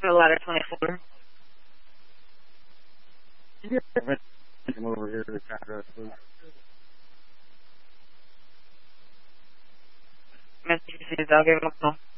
The ladder 24. Yeah, come over here to the address, please. Message received. I'll give him a call.